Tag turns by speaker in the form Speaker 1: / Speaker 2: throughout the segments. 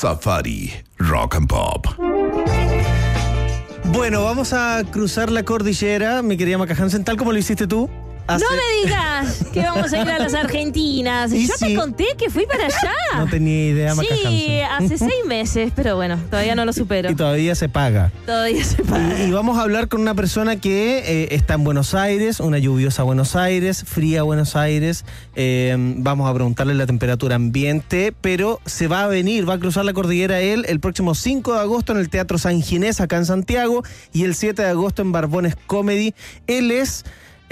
Speaker 1: Safari Rock and Pop.
Speaker 2: Bueno, vamos a cruzar la cordillera, mi querida Maca Hansen, tal como lo hiciste tú.
Speaker 3: No me digas que vamos a ir a las Argentinas. Yo te conté que fui para allá.
Speaker 2: No tenía idea, Maca Hansen.
Speaker 3: Sí, hace 6 meses, pero bueno, todavía no lo supero.
Speaker 2: Y todavía se paga.
Speaker 3: Todavía se paga.
Speaker 2: Y vamos a hablar con una persona que está en Buenos Aires, una lluviosa Buenos Aires, fría Buenos Aires. Vamos a preguntarle la temperatura ambiente, pero se va a venir, va a cruzar la cordillera él el próximo 5 de agosto en el Teatro San Ginés, acá en Santiago, y el 7 de agosto en Barbones Comedy. Él es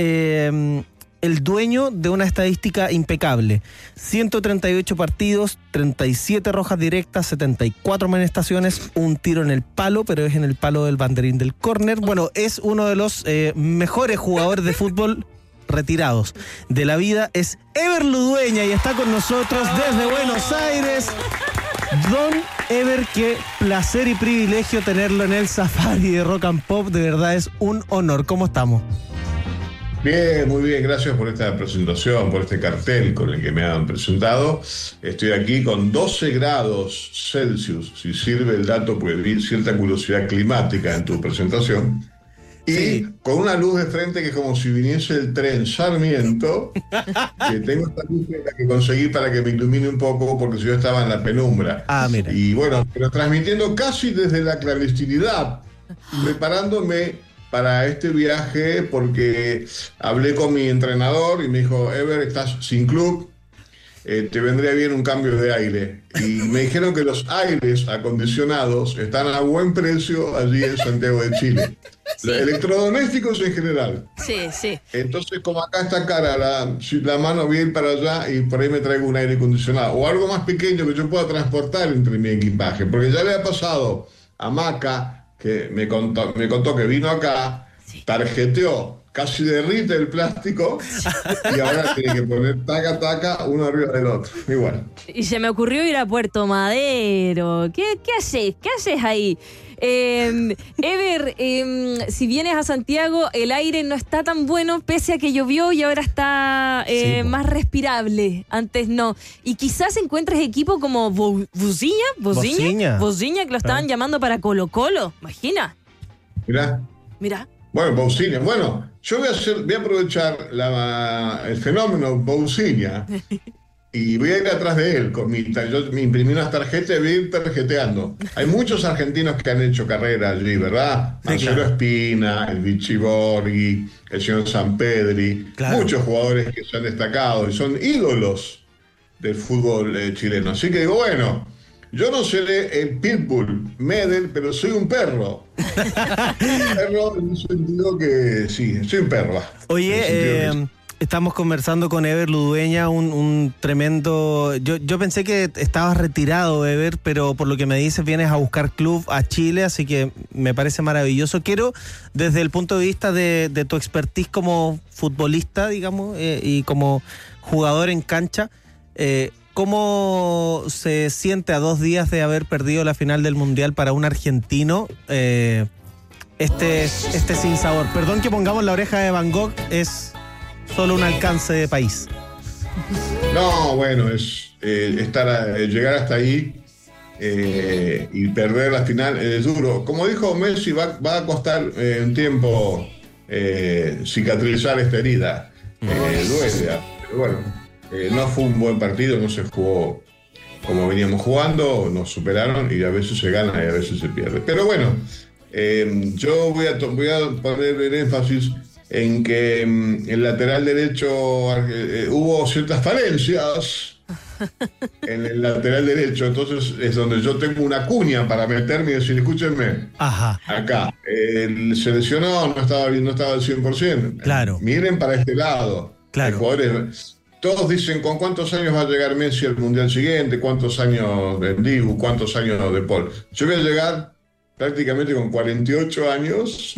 Speaker 2: el dueño de una estadística impecable: 138 partidos, 37 rojas directas, 74 amonestaciones, un tiro en el palo, pero es en el palo del banderín del córner. Bueno, es uno de los mejores jugadores de fútbol retirados de la vida. Es Ever Ludueña y está con nosotros desde Buenos Aires. Don Ever, qué placer y privilegio tenerlo en el Safari de Rock and Pop. De verdad es un honor. ¿Cómo estamos?
Speaker 4: Bien, muy bien, gracias por esta presentación, por este cartel con el que me han presentado. Estoy aquí con 12 grados Celsius, si sirve el dato, pues vi cierta curiosidad climática en tu presentación. Y sí, con una luz de frente que es como si viniese el tren Sarmiento, que tengo esta luz que conseguí para que me ilumine un poco, porque si yo estaba en la penumbra.
Speaker 2: Mira.
Speaker 4: Y bueno, pero transmitiendo casi desde la clandestinidad, preparándome para este viaje, porque hablé con mi entrenador y me dijo: Ever, estás sin club, te vendría bien un cambio de aire. Y me dijeron que los aires acondicionados están a buen precio allí en Santiago de Chile. Sí. Los electrodomésticos en general.
Speaker 3: Sí.
Speaker 4: Entonces, como acá está cara la mano, voy a ir para allá y por ahí me traigo un aire acondicionado. O algo más pequeño que yo pueda transportar entre mi equipaje. Porque ya le ha pasado a Maca, que me contó que vino acá, tarjeteó, casi derrite el plástico y ahora tiene que poner taca, uno arriba del otro. Igual.
Speaker 3: Y se me ocurrió ir a Puerto Madero. ¿Qué haces? ¿Qué haces ahí? Ever, si vienes a Santiago, el aire no está tan bueno, pese a que llovió y ahora está más respirable. Antes no. Y quizás encuentres equipo como Bociña, que lo estaban llamando para Colo-Colo. Imagina. Mira.
Speaker 4: Bueno, Bociña. Bueno, yo voy a aprovechar el fenómeno Bociña y voy a ir atrás de él. Yo me imprimí unas tarjetas y voy a ir tarjeteando. Hay muchos argentinos que han hecho carrera allí, ¿verdad? Sí, Marcelo claro. Espina, el Vichy Borghi, el señor Sampedri, claro. Muchos jugadores que se han destacado y son ídolos del fútbol chileno. Así que digo, bueno, yo no seré el pitbull, Medel, pero soy un perro. Perro en un sentido que sí, soy un perro.
Speaker 2: Oye, estamos conversando con Ever Ludueña, un tremendo... Yo pensé que estabas retirado, Ever, pero por lo que me dices vienes a buscar club a Chile, así que me parece maravilloso. Quiero, desde el punto de vista de tu expertise como futbolista, digamos, y como jugador en cancha, ¿cómo se siente a 2 días de haber perdido la final del Mundial para un argentino este sinsabor? Perdón que pongamos la oreja de Van Gogh, es solo un alcance de país.
Speaker 4: No, bueno, es llegar hasta ahí y perder la final es duro. Como dijo Messi, va a costar un tiempo cicatrizar esta herida. Duele, pero bueno. No fue un buen partido, no se jugó como veníamos jugando, nos superaron y a veces se gana y a veces se pierde. Pero bueno, yo voy a poner el énfasis en que el lateral derecho hubo ciertas falencias en el lateral derecho, entonces es donde yo tengo una cuña para meterme y decir: escúchenme, acá, se lesionó, no estaba al 100%.
Speaker 2: Claro.
Speaker 4: Miren para este lado.
Speaker 2: Claro.
Speaker 4: Jugadores... Todos dicen: ¿con cuántos años va a llegar Messi al Mundial siguiente? ¿Cuántos años de Dibu? ¿Cuántos años de Paul? Yo voy a llegar prácticamente con 48 años.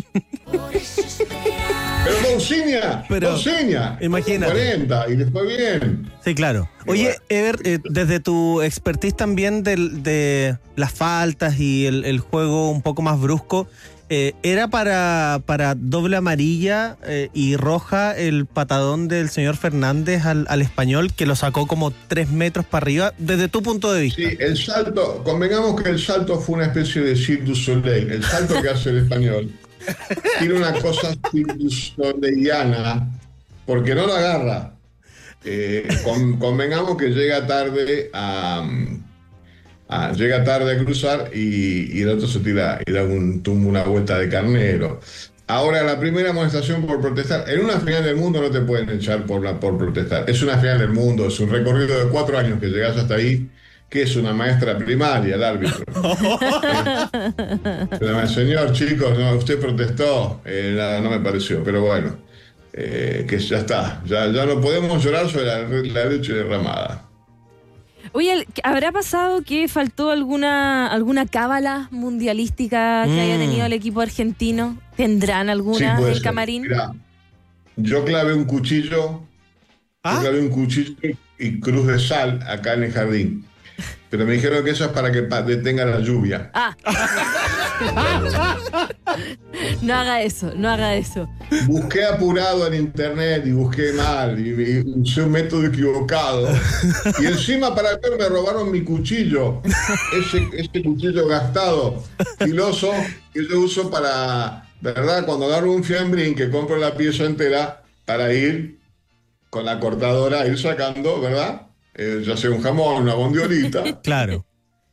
Speaker 4: Pero Bociña,
Speaker 2: imagínate.
Speaker 4: 40 y les fue bien.
Speaker 2: Sí, claro. Oye, Ever, desde tu expertise también de las faltas y el juego un poco más brusco, ¿Era para doble amarilla y roja el patadón del señor Fernández al Español, que lo sacó como 3 metros para arriba, desde tu punto de vista?
Speaker 4: Sí, el salto, convengamos que el salto fue una especie de Cirque du Soleil, el salto que hace el Español. Tiene una cosa Cirque du Soleiliana, porque no lo agarra. Convengamos que llega tarde a cruzar y el otro se tira y da una vuelta de carnero. Ahora, la primera amonestación por protestar. En una final del mundo no te pueden echar por protestar. Es una final del mundo, es un recorrido de 4 años que llegás hasta ahí, que es una maestra primaria, el árbitro. Señor, chicos, no, usted protestó. No me pareció, pero bueno, que ya está. Ya no podemos llorar sobre la leche derramada.
Speaker 3: Oye, ¿habrá pasado que faltó alguna cábala mundialística que haya tenido el equipo argentino? ¿Tendrán alguna en el camarín?
Speaker 4: Mira, yo clavé un cuchillo, y cruz de sal acá en el jardín. Pero me dijeron que eso es para que detenga la lluvia.
Speaker 3: No haga eso.
Speaker 4: Busqué apurado en internet y busqué mal y usé un método equivocado. Y encima para ver me robaron mi cuchillo. Ese cuchillo gastado, filoso, que yo uso para, ¿verdad? Cuando agarro un fiambrín, que compro la pieza entera para ir con la cortadora, ir sacando, ¿verdad? Ya sea un jamón, una bondiolita.
Speaker 2: Claro.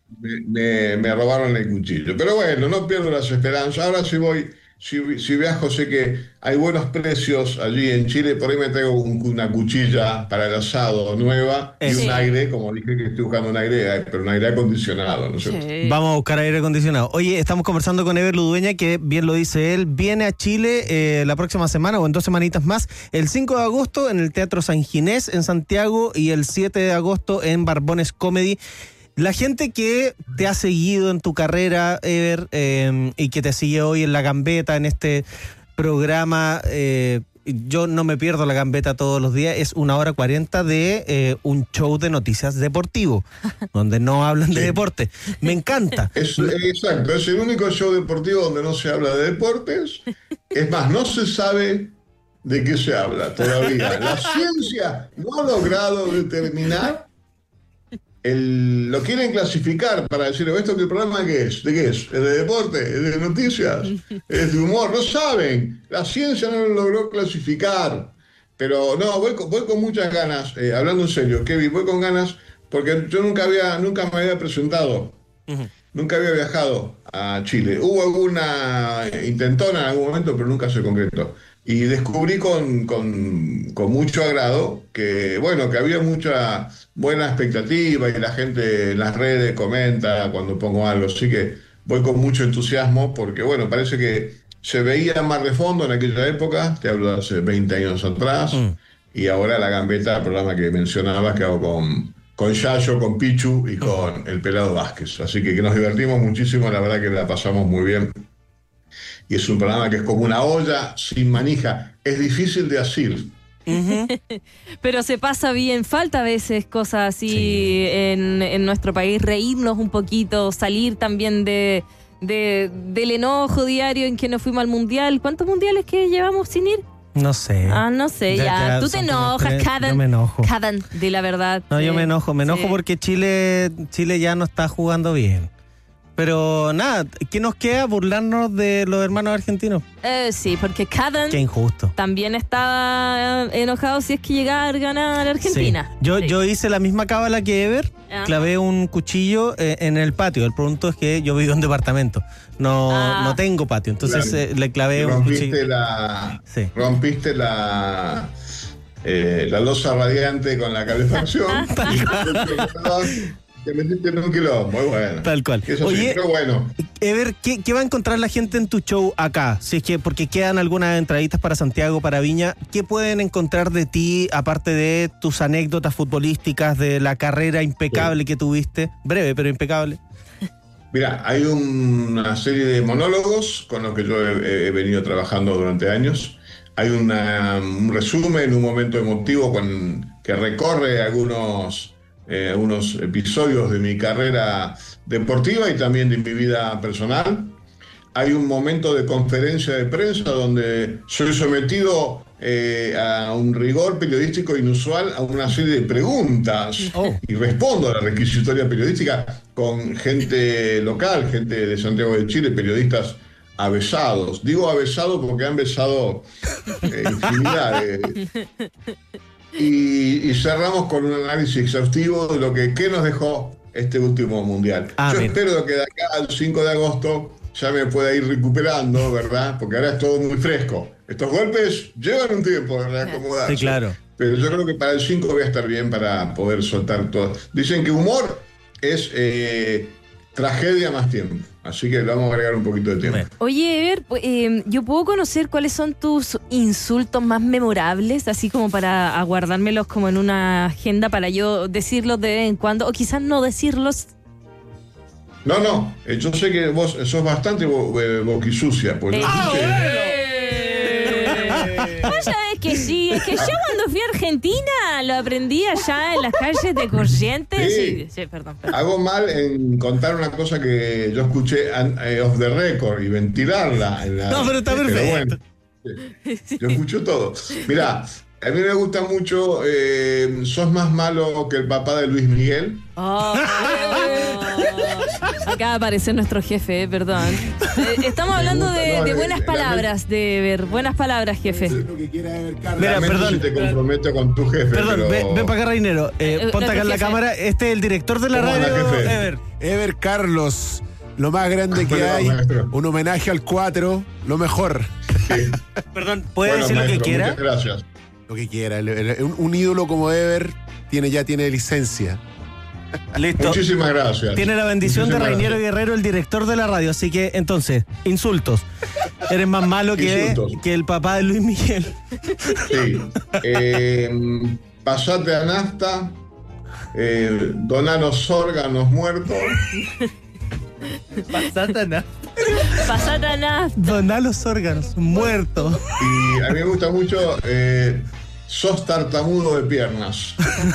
Speaker 4: Me robaron el cuchillo. Pero bueno, no pierdo las esperanzas. Ahora si viajo, sé que hay buenos precios allí en Chile. Por ahí me traigo una cuchilla para el asado nueva y un aire, como dije que estoy buscando un aire, pero un aire acondicionado, ¿no es cierto?
Speaker 2: Sí. Vamos a buscar aire acondicionado. Oye, estamos conversando con Ever Ludueña, que bien lo dice él, viene a Chile la próxima semana o en 2 semanitas más, el 5 de agosto en el Teatro San Ginés en Santiago y el 7 de agosto en Barbones Comedy. La gente que te ha seguido en tu carrera, Ever, y que te sigue hoy en La Gambeta, en este programa, yo no me pierdo La Gambeta todos los días, es 1:40 de un show de noticias deportivo, donde no hablan de deporte. Me encanta.
Speaker 4: Exacto, es el único show deportivo donde no se habla de deportes. Es más, no se sabe de qué se habla todavía. La ciencia no ha logrado determinar. Lo quieren clasificar para decir, ¿esto qué programa qué es? ¿De qué es? ¿Es de deporte? ¿Es de noticias? ¿Es de humor? No saben. La ciencia no lo logró clasificar. Pero no, voy con muchas ganas. Hablando en serio, Kevin, voy con ganas porque yo nunca me había presentado. Nunca había viajado a Chile. Hubo alguna intentona en algún momento, pero nunca se concretó. Y descubrí con mucho agrado que, bueno, que había mucha buena expectativa y la gente en las redes comenta cuando pongo algo. Así que voy con mucho entusiasmo porque, bueno, parece que se veía más de fondo en aquella época, te hablo de hace 20 años atrás, y ahora La Gambeta, el programa que mencionabas, que hago con Yayo, con Pichu y con el Pelado Vázquez. Así que nos divertimos muchísimo, la verdad que la pasamos muy bien. Y es un programa que es como una olla sin manija. Es difícil de hacer.
Speaker 3: Pero se pasa bien. Falta a veces cosas así en nuestro país. Reírnos un poquito, salir también del enojo diario en que nos fuimos al mundial. ¿Cuántos mundiales que llevamos sin ir?
Speaker 2: No sé.
Speaker 3: No sé, ya. Tú te enojas, Cadan.
Speaker 2: Yo me enojo.
Speaker 3: Cadan, de la verdad.
Speaker 2: No, yo me enojo porque Chile ya no está jugando bien. Pero nada, ¿qué nos queda? Burlarnos de los hermanos argentinos.
Speaker 3: Sí, porque Cadan
Speaker 2: qué injusto.
Speaker 3: También está enojado si es que llega a ganar Argentina.
Speaker 2: Sí. Yo hice la misma cábala que Ever, clavé un cuchillo en el patio. El punto es que yo vivo en departamento, no tengo patio, entonces le clavé un cuchillo.
Speaker 4: Rompiste la losa radiante con la calefacción. Te metiste en un quilombo, muy bueno.
Speaker 2: Tal cual.
Speaker 4: Eso
Speaker 2: Oye,
Speaker 4: sí, pero bueno.
Speaker 2: Ever, ¿qué va a encontrar la gente en tu show acá? Si es que, porque quedan algunas entraditas para Santiago, para Viña, ¿qué pueden encontrar de ti, aparte de tus anécdotas futbolísticas, de la carrera impecable que tuviste? Breve, pero impecable.
Speaker 4: Mira, hay una serie de monólogos con los que yo he venido trabajando durante años. Hay un resumen, un momento emotivo que recorre algunos episodios de mi carrera deportiva y también de mi vida personal. hay un momento de conferencia de prensa donde soy sometido a un rigor periodístico inusual, a una serie de preguntas y respondo a la requisitoria periodística con gente local, gente de Santiago de Chile, periodistas avesados. Digo avesados porque han besado infinidad. Y cerramos con un análisis exhaustivo de lo que nos dejó este último mundial. Yo espero que de acá al 5 de agosto ya me pueda ir recuperando, ¿verdad? Porque ahora es todo muy fresco. Estos golpes llevan un tiempo de reacomodarse.
Speaker 2: Sí, claro.
Speaker 4: Pero yo creo que para el 5 voy a estar bien para poder soltar todo. Dicen que humor es tragedia más tiempo. Así que le vamos a agregar un poquito de tiempo.
Speaker 3: Oye, Ever, ¿yo puedo conocer cuáles son tus insultos más memorables? Así como para guardármelos como en una agenda para yo decirlos de vez en cuando, o quizás no decirlos.
Speaker 4: No, yo sé que vos sos bastante boquisucia. Pues
Speaker 3: Vos sabés que sí, es que yo cuando fui a Argentina lo aprendí allá en las calles de Corrientes. Sí, perdón.
Speaker 4: Hago mal en contar una cosa que yo escuché off the record y ventilarla.
Speaker 2: No, pero está perfecto.
Speaker 4: Bueno, yo escucho todo. Mirá, a mí me gusta mucho, sos más malo que el papá de Luis Miguel.
Speaker 3: Acaba de aparecer nuestro jefe, perdón. Estamos hablando de buenas palabras, de ver buenas palabras, jefe.
Speaker 2: Mira, perdón.
Speaker 4: Si te comprometo con tu jefe.
Speaker 2: Perdón,
Speaker 4: pero...
Speaker 2: ven para acá, Reinero. Ponte acá en la cámara. Este es el director de la radio,
Speaker 5: Ever Carlos, lo más grande que hay. Maestro. Un homenaje al 4, lo mejor.
Speaker 4: Sí.
Speaker 2: Perdón, ¿puede decir maestro, lo que quiera?
Speaker 4: Muchas gracias.
Speaker 5: Lo que quiera. Un ídolo como Ever ya tiene licencia.
Speaker 2: Listo.
Speaker 4: Muchísimas gracias.
Speaker 2: Tiene la bendición de Reiniero Guerrero, el director de la radio. Así que, entonces, insultos. Eres más malo que el papá de Luis Miguel.
Speaker 4: Sí. Pasate a nafta. Doná los órganos muertos.
Speaker 2: Pasate a nafta.
Speaker 3: Pasate a nafta.
Speaker 2: Doná los órganos muertos.
Speaker 4: Y a mí me gusta mucho... sos tartamudo de piernas.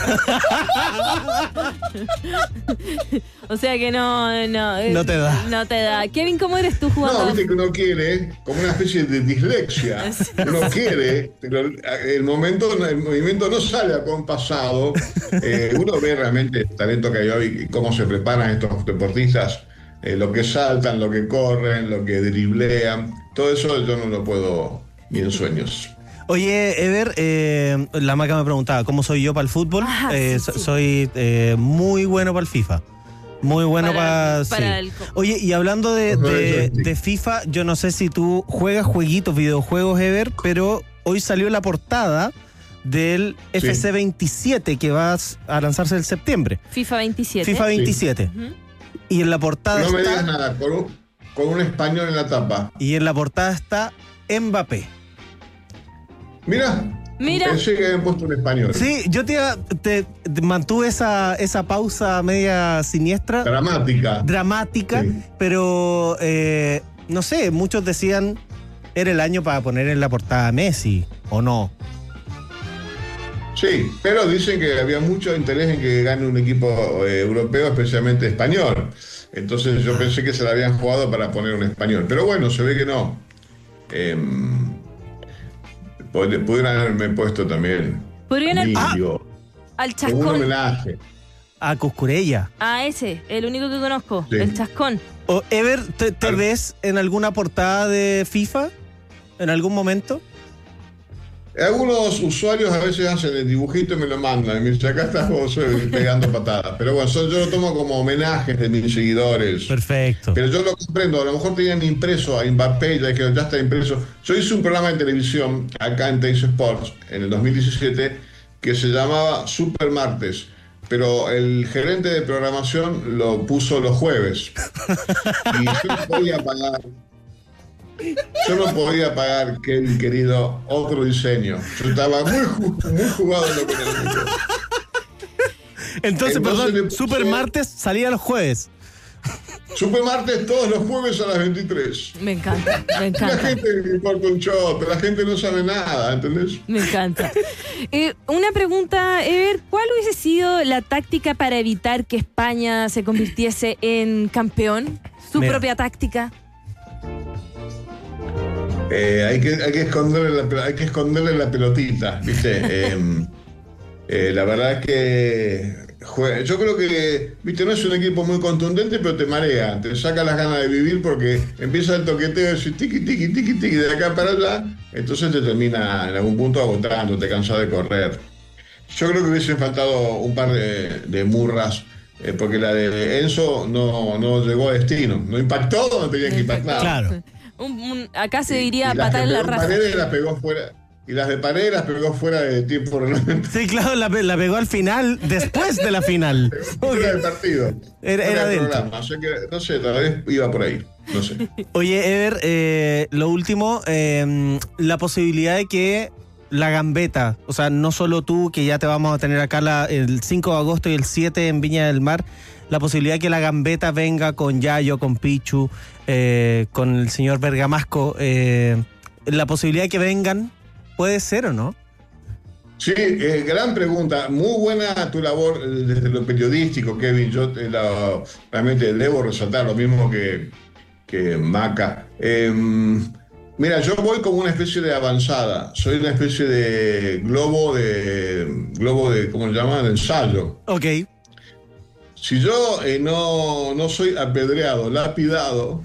Speaker 3: O sea que no
Speaker 2: te da.
Speaker 3: No te da. Kevin, ¿cómo eres tú jugando?
Speaker 4: No, viste que uno quiere, como una especie de dislexia. Uno quiere, pero el movimiento no sale acompasado. Uno ve realmente el talento que hay hoy y cómo se preparan estos deportistas, lo que saltan, lo que corren, lo que driblean. Todo eso yo no lo puedo ni en sueños.
Speaker 2: Oye, Ever, la Maca me preguntaba, ¿cómo soy yo para el fútbol? Sí. Soy muy bueno para el FIFA. Muy bueno para el... Oye, y hablando de FIFA, yo no sé si tú juegas videojuegos, Ever, pero hoy salió la portada del FC 27 que va a lanzarse en septiembre.
Speaker 3: FIFA 27.
Speaker 2: FIFA 27. Sí. Y en la portada
Speaker 4: no me digas nada, con un español en la tapa.
Speaker 2: Y en la portada está Mbappé.
Speaker 4: Mira. Pensé que habían puesto un español.
Speaker 2: Sí, yo te mantuve esa pausa media siniestra. Dramática, sí. Pero no sé, muchos decían era el año para poner en la portada a Messi, ¿o no?
Speaker 4: Sí, pero dicen que había mucho interés en que gane un equipo europeo, especialmente español. Entonces yo pensé que se la habían jugado para poner un español. Pero bueno, se ve que no. Pudieran haberme puesto también
Speaker 3: al Chascón.
Speaker 4: Un homenaje.
Speaker 2: A Cuscurella.
Speaker 3: Ese, el único que conozco, sí. El Chascón.
Speaker 2: Ever, ¿te ves en alguna portada de FIFA? ¿En algún momento?
Speaker 4: Algunos usuarios a veces hacen el dibujito y me lo mandan. Y me dicen, acá estás vos pegando patadas. Pero bueno, yo lo tomo como homenajes de mis seguidores.
Speaker 2: Perfecto.
Speaker 4: Pero yo lo comprendo. A lo mejor tenían impreso a Mbappé, ya está impreso. Yo hice un programa de televisión acá en Teis Sports en el 2017 que se llamaba Super Martes. Pero el gerente de programación lo puso los jueves. Y yo no podía pagar. Kevin, querido, otro diseño. Yo estaba muy jugado en lo que era.
Speaker 2: Entonces, perdón, Super Martes salía los jueves.
Speaker 4: Super Martes todos los jueves a las 23.
Speaker 3: Me encanta.
Speaker 4: La gente le importa un choto, la gente no sabe nada, ¿entendés?
Speaker 3: Me encanta. Una pregunta, Ever, ¿cuál hubiese sido la táctica para evitar que España se convirtiese en campeón? ¿Su propia táctica?
Speaker 4: Hay que esconderle la pelotita, ¿viste? La verdad es que yo creo que, ¿viste? No es un equipo muy contundente, pero te marea, te saca las ganas de vivir porque empieza el toqueteo de decir tiqui, tiqui, tiqui, tiqui, de acá para allá, entonces te termina en algún punto agotando, te cansas de correr. Yo creo que hubiese faltado un par de murras, porque la de Enzo no llegó a destino, no impactó donde tenía que impactar.
Speaker 2: Claro.
Speaker 3: Acá se diría patar en la raja.
Speaker 4: Paredes las pegó fuera. Y las de Paredes las pegó fuera de tiempo reglamentario.
Speaker 2: Sí, claro, la pegó al final, después de la final.
Speaker 4: Fuera del partido.
Speaker 2: Era dentro.
Speaker 4: O sea que, no sé, tal vez iba por ahí. No sé.
Speaker 2: Oye, Ever, lo último, la posibilidad de que la Gambeta, o sea, no solo tú, que ya te vamos a tener acá el 5 de agosto y el 7 en Viña del Mar, la posibilidad de que la Gambeta venga con Yayo, con Pichu, con el señor Bergamasco, la posibilidad de que vengan, ¿puede ser o no?
Speaker 4: Sí, gran pregunta. Muy buena tu labor desde lo periodístico, Kevin. Yo realmente debo resaltar lo mismo que Maca. Mira, yo voy como una especie de avanzada. Soy una especie de globo de ¿cómo se llama? De ensayo.
Speaker 2: Ok.
Speaker 4: Si yo no soy apedreado, lapidado,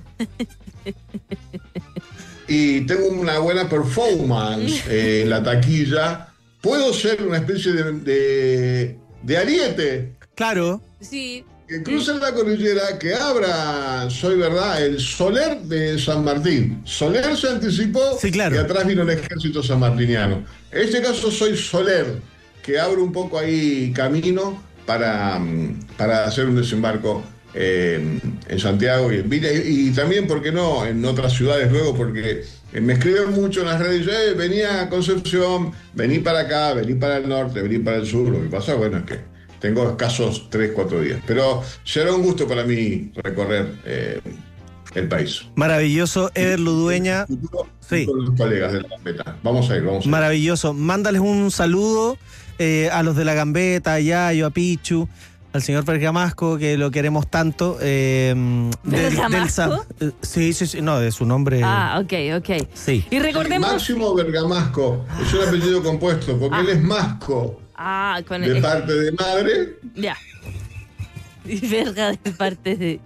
Speaker 4: y tengo una buena performance en la taquilla, puedo ser una especie de ariete.
Speaker 2: Claro.
Speaker 3: Sí.
Speaker 4: Que cruce la cordillera, que abra, soy verdad, el Soler de San Martín. Soler se anticipó,
Speaker 2: sí, claro,
Speaker 4: y atrás vino el ejército sanmartiniano. En este caso soy Soler, que abre un poco ahí camino para hacer un desembarco en Santiago y en Villa, y también, ¿por qué no?, en otras ciudades luego, porque me escriben mucho en las redes, venía a Concepción, vení para acá, vení para el norte, vení para el sur. Lo que pasa, bueno, es que tengo escasos 3-4 días, pero será un gusto para mí recorrer el país.
Speaker 2: Maravilloso, Ever Ludueña.
Speaker 4: Sí. Con los colegas de la Gambeta. Vamos a ir.
Speaker 2: Maravilloso. Mándales un saludo a los de la Gambeta, a Yayo, a Pichu, al señor Bergamasco, que lo queremos tanto.
Speaker 3: ¿Bergamasco?
Speaker 2: Sí, no, de su nombre.
Speaker 3: Ok.
Speaker 2: Sí.
Speaker 3: Y recordemos...
Speaker 4: Máximo Bergamasco, es un apellido compuesto, porque él es Masco. De parte de madre.
Speaker 3: Ya. Y verga de parte de...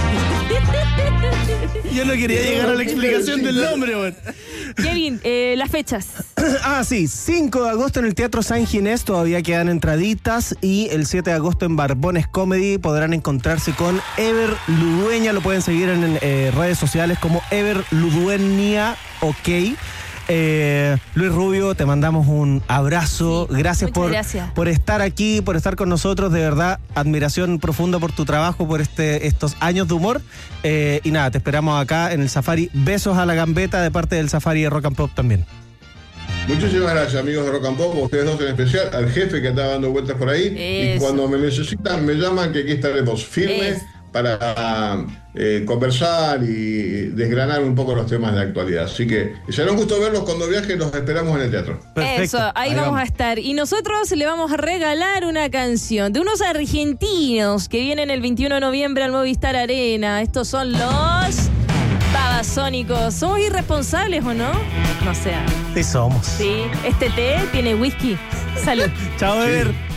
Speaker 2: Yo no quería llegar a la explicación del nombre, man.
Speaker 3: Kevin, las fechas.
Speaker 2: Sí, 5 de agosto en el Teatro San Ginés, todavía quedan entraditas, y el 7 de agosto en Barbones Comedy podrán encontrarse con Ever Ludueña. Lo pueden seguir en redes sociales como Ever Ludueña, ok. Luis Rubio, te mandamos un abrazo.
Speaker 3: Sí,
Speaker 2: gracias por estar aquí, por estar con nosotros. De verdad, admiración profunda por tu trabajo, por estos años de humor. Y nada, te esperamos acá en el Safari. Besos a la Gambeta de parte del Safari de Rock and Pop también.
Speaker 4: Muchísimas gracias, amigos de Rock and Pop, ustedes dos en especial, al jefe que está dando vueltas por ahí.
Speaker 3: Eso.
Speaker 4: Y cuando me necesitan, me llaman, que aquí estaremos firmes para conversar y desgranar un poco los temas de actualidad. Así que será un gusto verlos cuando viajen, los esperamos en el teatro.
Speaker 2: Perfecto.
Speaker 3: Eso, ahí vamos a estar. Y nosotros le vamos a regalar una canción de unos argentinos que vienen el 21 de noviembre al Movistar Arena. Estos son los Babasónicos. ¿Somos irresponsables o no? No sé.
Speaker 2: Sí somos.
Speaker 3: Sí. Este té tiene whisky. Salud.
Speaker 2: Chao, Ever.